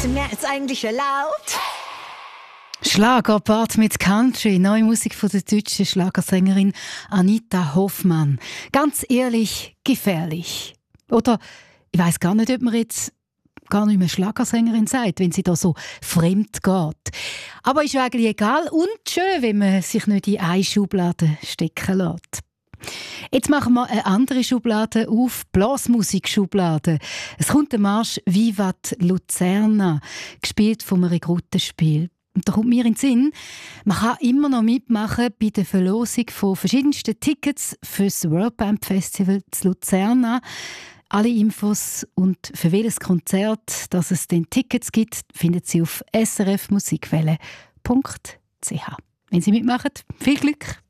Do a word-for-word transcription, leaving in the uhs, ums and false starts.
bisschen mehr als eigentlich erlaubt. Schlagerpart mit Country, neue Musik von der deutschen Schlagersängerin Anita Hoffmann. Ganz ehrlich, gefährlich. Oder ich weiss gar nicht, ob man jetzt gar nicht mehr Schlagersängerin sagt, wenn sie da so fremd geht. Aber ist eigentlich egal und schön, wenn man sich nicht in eine Schublade stecken lässt. Jetzt machen wir eine andere Schublade auf, Blasmusik-Schublade. Es kommt der Marsch «Vivat Luzerna», gespielt vom Rekruttenspiel. Und da kommt mir in den Sinn, man kann immer noch mitmachen bei der Verlosung von verschiedensten Tickets für das World Band Festival zu Luzerna. Alle Infos und für welches Konzert, dass es den Tickets gibt, finden Sie auf s r f musikwelle punkt c h. Wenn Sie mitmachen, viel Glück!